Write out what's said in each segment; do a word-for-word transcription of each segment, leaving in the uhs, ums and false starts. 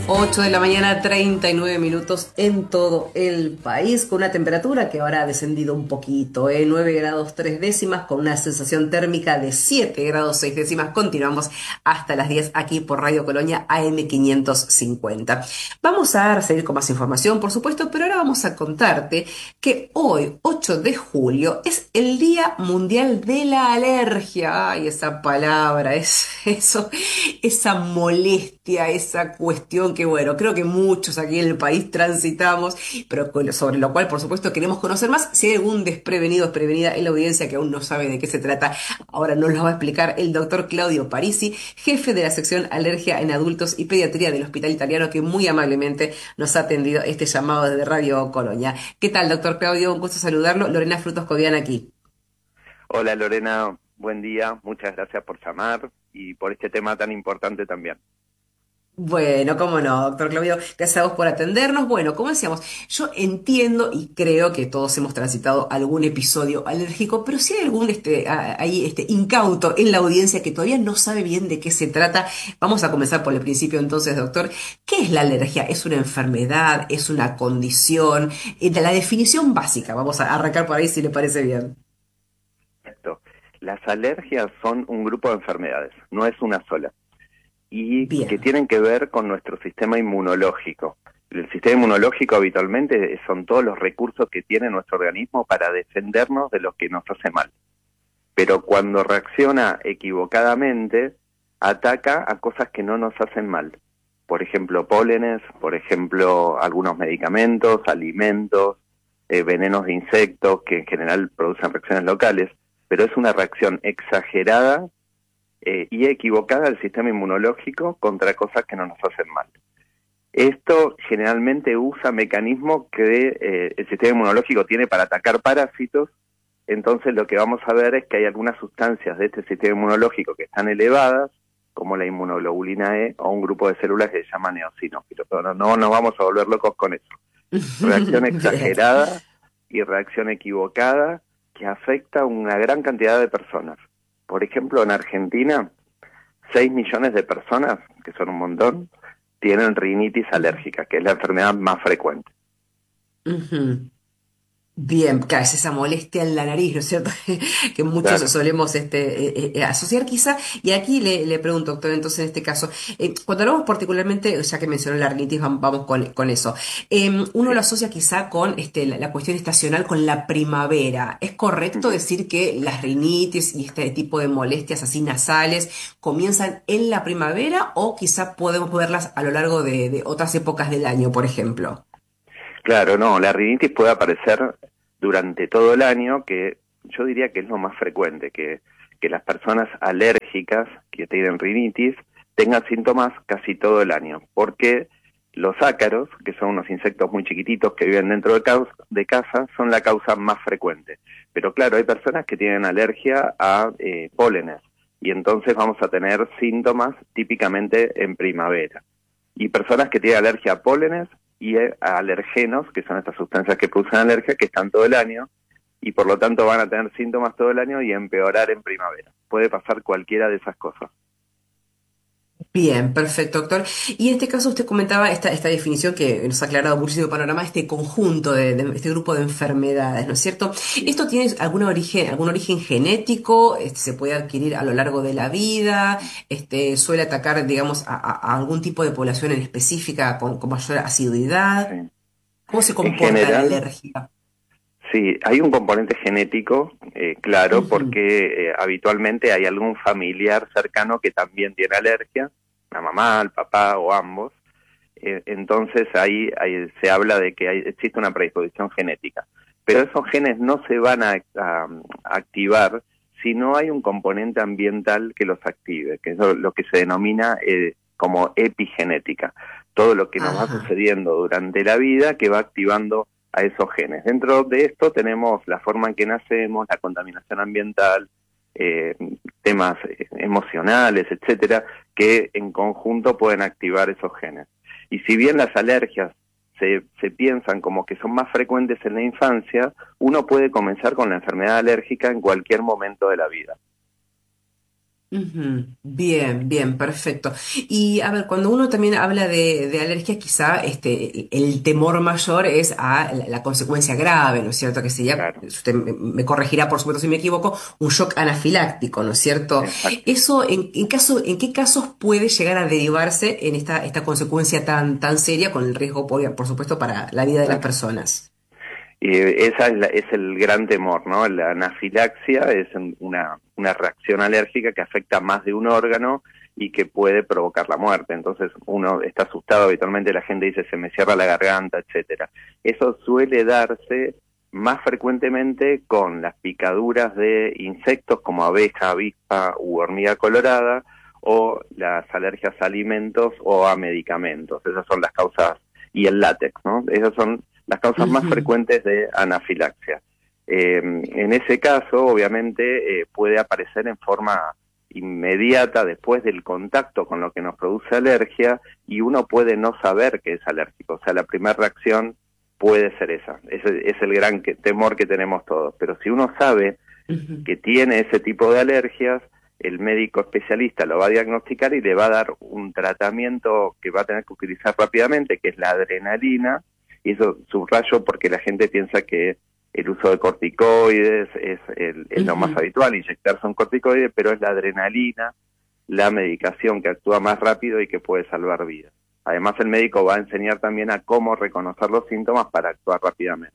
ocho de la mañana, treinta y nueve minutos en todo el país, con una temperatura que ahora ha descendido un poquito, ¿eh? nueve grados tres décimas, con una sensación térmica de siete grados seis décimas. Continuamos hasta las diez aquí por Radio Colonia A M quinientos cincuenta. Vamos a seguir con más información, por supuesto, pero ahora vamos a contarte que hoy, ocho de julio, es el Día Mundial de la Alergia. Ay, esa palabra, es eso, esa molestia, esa cuestión que, bueno, creo que muchos aquí en el país transitamos, pero con- sobre lo cual, por supuesto, queremos conocer más. Si hay algún desprevenido, desprevenida en la audiencia que aún no sabe de qué se trata, ahora nos lo va a explicar el doctor Claudio Parisi, jefe de la sección Alergia en Adultos y Pediatría del Hospital Italiano, que muy amablemente nos ha atendido este llamado desde Radio Colonia. ¿Qué tal, doctor Claudio? Un gusto saludarlo. Lorena Frutos Cobian aquí. Hola Lorena, buen día, muchas gracias por llamar y por este tema tan importante también. Bueno, cómo no, doctor Claudio, gracias a vos por atendernos. Bueno, como decíamos, yo entiendo y creo que todos hemos transitado algún episodio alérgico, pero si hay algún este, a- ahí este, incauto en la audiencia que todavía no sabe bien de qué se trata, vamos a comenzar por el principio entonces, doctor. ¿Qué es la alergia? ¿Es una enfermedad? ¿Es una condición? Eh, de la definición básica, vamos a arrancar por ahí si le parece bien. Esto, las alergias son un grupo de enfermedades, no es una sola, y que Bien. tienen que ver con nuestro sistema inmunológico. El sistema inmunológico habitualmente son todos los recursos que tiene nuestro organismo para defendernos de lo que nos hace mal. Pero cuando reacciona equivocadamente, ataca a cosas que no nos hacen mal. Por ejemplo, pólenes, por ejemplo, algunos medicamentos, alimentos, eh, venenos de insectos, que en general producen reacciones locales, pero es una reacción exagerada eh, y equivocada del sistema inmunológico contra cosas que no nos hacen mal. Esto generalmente usa mecanismos que eh, el sistema inmunológico tiene para atacar parásitos. Entonces lo que vamos a ver es que hay algunas sustancias de este sistema inmunológico que están elevadas, como la inmunoglobulina E o un grupo de células que se llama eosinófilos. Pero no, no nos vamos a volver locos con eso. Reacción Bien. exagerada y reacción equivocada que afecta a una gran cantidad de personas. Por ejemplo, en Argentina, seis millones de personas, que son un montón, tienen rinitis alérgica, que es la enfermedad más frecuente. Ujú. Bien, claro, es esa molestia en la nariz, ¿no es cierto? Que muchos Claro. solemos este, eh, eh, asociar quizá. Y aquí le, le pregunto, doctor, entonces en este caso, eh, cuando hablamos particularmente, ya que mencionó la rinitis, vam- vamos con, con eso. Eh, uno lo Sí. asocia quizá con este, la, la cuestión estacional, con la primavera. ¿Es correcto Ujú. decir que las rinitis y este tipo de molestias así nasales comienzan en la primavera o quizá podemos verlas a lo largo de, de otras épocas del año, por ejemplo? Claro, no, la rinitis puede aparecer durante todo el año, que yo diría que es lo más frecuente, que, que las personas alérgicas que tienen rinitis tengan síntomas casi todo el año, porque los ácaros, que son unos insectos muy chiquititos que viven dentro de, caus- de casa, son la causa más frecuente. Pero claro, hay personas que tienen alergia a eh, pólenes, y entonces vamos a tener síntomas típicamente en primavera. Y personas que tienen alergia a pólenes y a alergenos, que son estas sustancias que producen alergia, que están todo el año, y por lo tanto van a tener síntomas todo el año y empeorar en primavera. Puede pasar cualquiera de esas cosas. Bien, perfecto, doctor. Y en este caso usted comentaba esta, esta definición que nos ha aclarado muchísimo panorama, este conjunto de, de- este grupo de enfermedades, ¿no es cierto? Sí. ¿Esto tiene algún origen, algún origen genético? Este, ¿se puede adquirir a lo largo de la vida? Este, ¿suele atacar, digamos, a, a- a algún tipo de población en específica con, con mayor asiduidad? Sí. ¿Cómo se En comporta la general, alergia? sí, hay un componente genético, eh, claro, Ujú. porque eh, habitualmente hay algún familiar cercano que también tiene alergia, la mamá, el papá o ambos. Eh, entonces ahí, ahí se habla de que hay, existe una predisposición genética. Pero esos genes no se van a, a- a activar si no hay un componente ambiental que los active, que es lo, lo que se denomina eh, como epigenética. Todo lo que nos va Ajá. sucediendo durante la vida que va activando a esos genes. Dentro de esto tenemos la forma en que nacemos, la contaminación ambiental, eh, temas eh, emocionales, etcétera, que en conjunto pueden activar esos genes. Y si bien las alergias se, se piensan como que son más frecuentes en la infancia, uno puede comenzar con la enfermedad alérgica en cualquier momento de la vida. Ujú. Bien, bien, perfecto. Y a ver, cuando uno también habla de, de alergias, quizá este, el temor mayor es a la, la consecuencia grave, ¿no es cierto? Que sería, Claro, usted me, me corregirá por supuesto si me equivoco, un shock anafiláctico, ¿no es cierto? exacto. Eso, ¿en, en caso, en qué casos puede llegar a derivarse en esta, esta consecuencia tan, tan seria con el riesgo, por, por supuesto, para la vida de las Claro. personas? Y esa es, la- es el gran temor, ¿no? La anafilaxia es un- una, una reacción alérgica que afecta a más de un órgano y que puede provocar la muerte. Entonces uno está asustado, habitualmente la gente dice se me cierra la garganta, etcétera. Eso suele darse más frecuentemente con las picaduras de insectos como abeja, avispa u hormiga colorada, o las alergias a alimentos o a medicamentos. Esas son las causas, y el látex, ¿no? Esas son las causas más Ujú, frecuentes de anafilaxia. Eh, en ese caso, obviamente, eh, puede aparecer en forma inmediata después del contacto con lo que nos produce alergia, y uno puede no saber que es alérgico. O sea, la primera reacción puede ser esa. Ese es el gran que, temor que tenemos todos. Pero si uno sabe ujú, que tiene ese tipo de alergias, el médico especialista lo va a diagnosticar y le va a dar un tratamiento que va a tener que utilizar rápidamente, que es la adrenalina. Y eso subrayo porque la gente piensa que el uso de corticoides es, el, es lo más ujú. habitual, inyectarse un corticoide, pero es la adrenalina la medicación que actúa más rápido y que puede salvar vidas. Además, el médico va a enseñar también a cómo reconocer los síntomas para actuar rápidamente.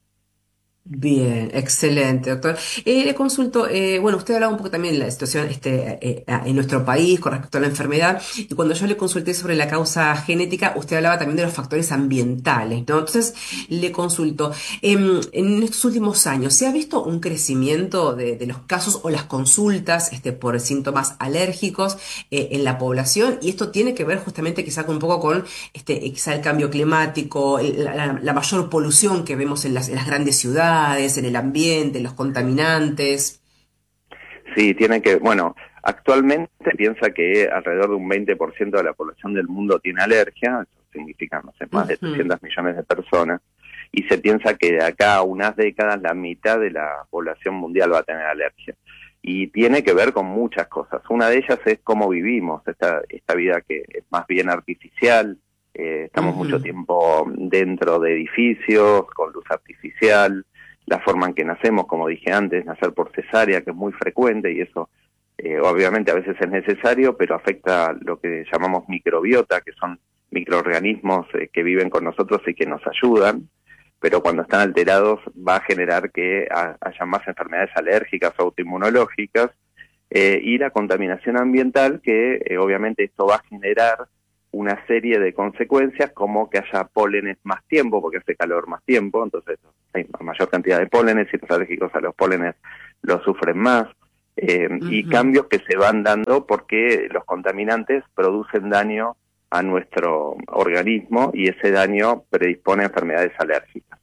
Bien, excelente, doctor. Eh, le consulto, eh, bueno, usted hablaba un poco también de la situación este, eh, eh, en nuestro país con respecto a la enfermedad, y cuando yo le consulté sobre la causa genética, usted hablaba también de los factores ambientales, ¿no? Entonces, le consulto, em, en estos últimos años, ¿se ha visto un crecimiento de, de los casos o las consultas este, por síntomas alérgicos eh, en la población? Y esto tiene que ver justamente quizá un poco con este, quizá el cambio climático, el- la, la- la mayor polución que vemos en las, en las grandes ciudades, en el ambiente, en los contaminantes. Sí, tiene que, bueno, actualmente se piensa que alrededor de un veinte por ciento de la población del mundo tiene alergia, eso significa, no sé, más de Ujú, trescientos millones de personas, y se piensa que de acá a unas décadas la mitad de la población mundial va a tener alergia. Y tiene que ver con muchas cosas. Una de ellas es cómo vivimos, esta, esta vida que es más bien artificial, eh, estamos mucho ujú, tiempo dentro de edificios, con luz artificial, la forma en que nacemos, como dije antes, nacer por cesárea, que es muy frecuente, y eso eh, obviamente a veces es necesario, pero afecta lo que llamamos microbiota, que son microorganismos eh, que viven con nosotros y que nos ayudan, pero cuando están alterados va a generar que ha, haya más enfermedades alérgicas o autoinmunológicas, eh, y la contaminación ambiental, que eh, obviamente esto va a generar una serie de consecuencias, como que haya pólenes más tiempo, porque hace calor más tiempo, entonces hay mayor cantidad de pólenes y los alérgicos a los pólenes los sufren más, eh, y ujú. cambios que se van dando porque los contaminantes producen daño a nuestro organismo y ese daño predispone a enfermedades alérgicas.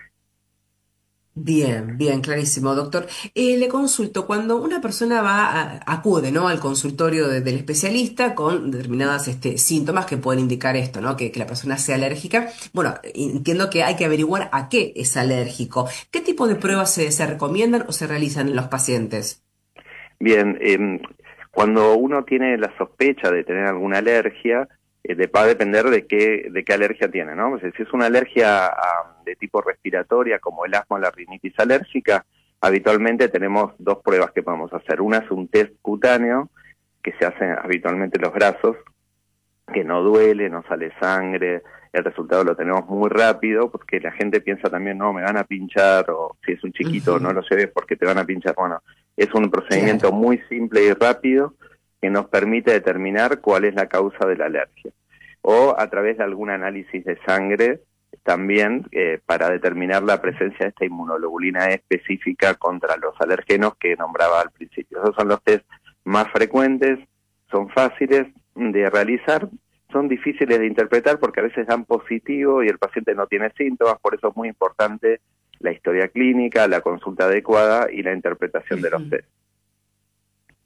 Bien, bien, clarísimo, doctor. Eh, le consulto, cuando una persona va a- acude, ¿no? al consultorio de- del especialista con determinadas este, síntomas que pueden indicar esto, ¿no? Que, que la persona sea alérgica. Bueno, entiendo que hay que averiguar a qué es alérgico. ¿Qué tipo de Sí. pruebas se, se recomiendan o se realizan en los pacientes? Bien, eh, cuando uno tiene la sospecha de tener alguna alergia, eh, de- va a depender de qué, de qué alergia tiene, ¿no? O sea, si es una alergia a- de tipo respiratoria, como el asma o la rinitis alérgica, habitualmente tenemos dos pruebas que podemos hacer. Una es un test cutáneo, que se hace habitualmente en los brazos, que no duele, no sale sangre, el resultado lo tenemos muy rápido, porque la gente piensa también, no, me van a pinchar, o si es un chiquito, no Ujú, lo lleves porque te van a pinchar. Bueno, es un procedimiento claro. muy simple y rápido que nos permite determinar cuál es la causa de la alergia. O a través de algún análisis de sangre también, eh, para determinar la presencia de esta inmunoglobulina E específica contra los alergenos que nombraba al principio. Esos son los test más frecuentes, son fáciles de realizar, son difíciles de interpretar porque a veces dan positivo y el paciente no tiene síntomas, por eso es muy importante la historia clínica, la consulta adecuada y la interpretación de los Ujú. test.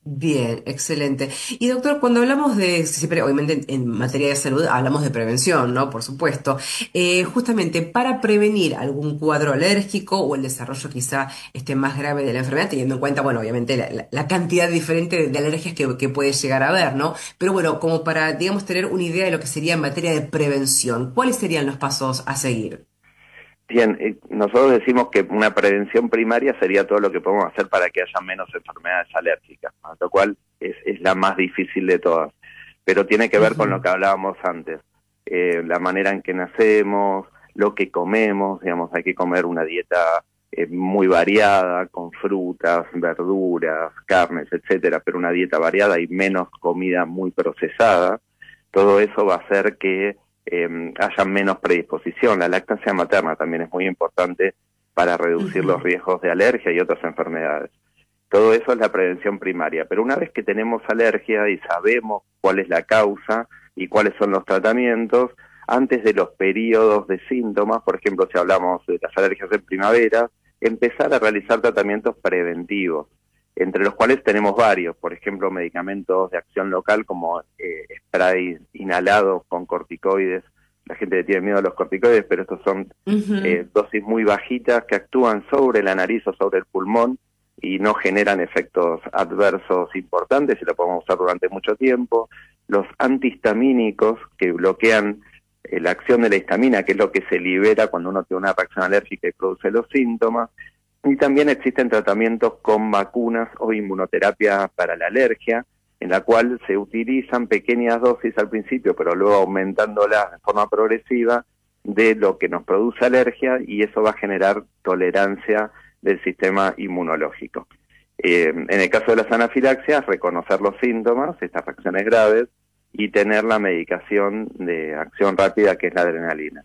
Bien, excelente. Y doctor, cuando hablamos de, siempre obviamente en, en materia de salud hablamos de prevención, ¿no? Por supuesto. Eh, justamente para prevenir algún cuadro alérgico o el desarrollo quizá este, más grave de la enfermedad, teniendo en cuenta, bueno, obviamente la, la- la cantidad diferente de, de alergias que, que puede llegar a haber, ¿no? Pero bueno, como para, digamos, tener una idea de lo que sería en materia de prevención, ¿cuáles serían los pasos a seguir? Bien, eh, nosotros decimos que una prevención primaria sería todo lo que podemos hacer para que haya menos enfermedades alérgicas, ¿no? Lo cual es, es la más difícil de todas, pero tiene que ver con lo Ujú, que hablábamos antes, eh, la manera en que nacemos, lo que comemos, digamos, hay que comer una dieta eh, muy variada, con frutas, verduras, carnes, etcétera, pero una dieta variada y menos comida muy procesada. Todo eso va a hacer que eh, haya menos predisposición. La lactancia materna también es muy importante para reducir los ujú. riesgos de alergia y otras enfermedades. Todo eso es la prevención primaria, pero una vez que tenemos alergia y sabemos cuál es la causa y cuáles son los tratamientos, antes de los periodos de síntomas, por ejemplo, si hablamos de las alergias en primavera, empezar a realizar tratamientos preventivos, entre los cuales tenemos varios, por ejemplo, medicamentos de acción local como eh, spray inhalados con corticoides. La gente le tiene miedo a los corticoides, pero estos son Ujú. eh, dosis muy bajitas que actúan sobre la nariz o sobre el pulmón y no generan efectos adversos importantes y lo podemos usar durante mucho tiempo. Los antihistamínicos que bloquean eh, la acción de la histamina, que es lo que se libera cuando uno tiene una reacción alérgica y produce los síntomas. Y también existen tratamientos con vacunas o inmunoterapia para la alergia, en la cual se utilizan pequeñas dosis al principio, pero luego aumentándolas de forma progresiva de lo que nos produce alergia, y eso va a generar tolerancia del sistema inmunológico. Eh, en el caso de las anafilaxias, reconocer los síntomas, estas reacciones graves, y tener la medicación de acción rápida, que es la adrenalina.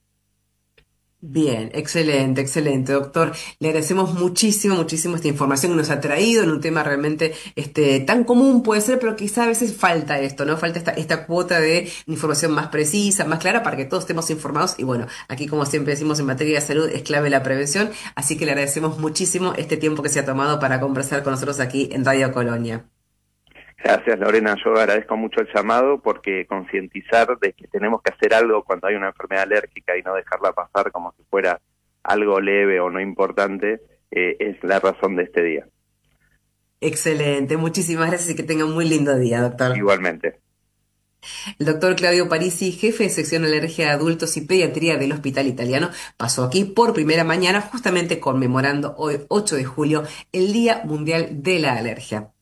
Bien, excelente, excelente, doctor. Le agradecemos muchísimo, muchísimo esta información que nos ha traído en un tema realmente este, tan común puede ser, pero quizá a veces falta esto, ¿no? Falta esta, esta cuota de información más precisa, más clara, para que todos estemos informados. Y bueno, aquí como siempre decimos en materia de salud es clave la prevención, así que le agradecemos muchísimo este tiempo que se ha tomado para conversar con nosotros aquí en Radio Colonia. Gracias, Lorena. Yo agradezco mucho el llamado, porque concientizar de que tenemos que hacer algo cuando hay una enfermedad alérgica y no dejarla pasar como si fuera algo leve o no importante, eh, es la razón de este día. Excelente, muchísimas gracias y que tenga un muy lindo día, doctor. Igualmente. El doctor Claudio Parisi, jefe de sección alergia de adultos y pediatría del Hospital Italiano, pasó aquí por primera mañana, justamente conmemorando hoy, ocho de julio, el Día Mundial de la Alergia.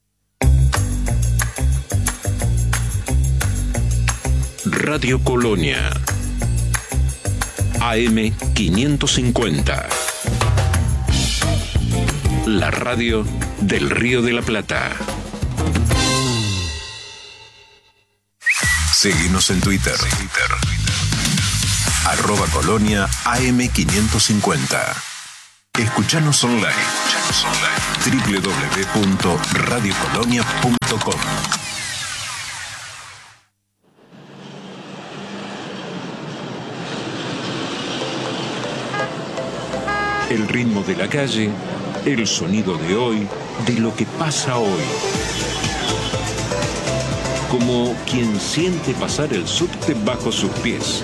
Radio Colonia, A M quinientos cincuenta. La radio del Río de la Plata. Seguinos en Twitter. Arroba Colonia A M quinientos cincuenta. Escuchanos online. doble u doble u doble u punto radio colonia punto com. El ritmo de la calle, el sonido de hoy, de lo que pasa hoy. Como quien siente pasar el subte bajo sus pies.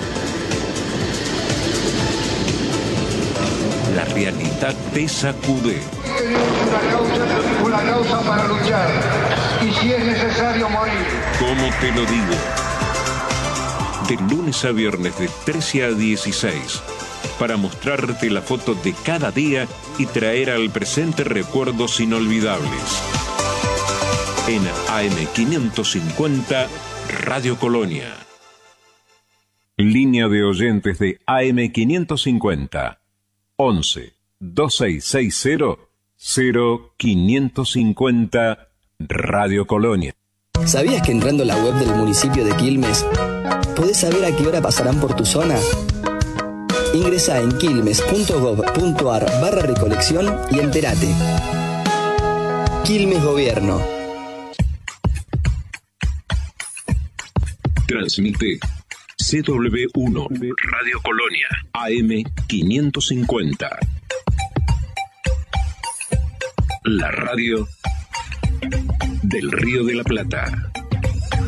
La realidad te sacude. Una causa, una causa para luchar, y si es necesario morir. ¿Cómo te lo digo? De lunes a viernes de trece a dieciséis, para mostrarte la foto de cada día y traer al presente recuerdos inolvidables. En A M quinientos cincuenta, Radio Colonia. Línea de oyentes de A M quinientos cincuenta. once, dos seis seis cero, cero quinientos cincuenta, Radio Colonia. ¿Sabías que entrando a la web del municipio de Quilmes podés saber a qué hora pasarán por tu zona? Ingresa en quilmes punto gob punto ar barra recolección y entérate. Quilmes Gobierno. Transmite C W uno, Radio Colonia, A M quinientos cincuenta. La radio del Río de la Plata.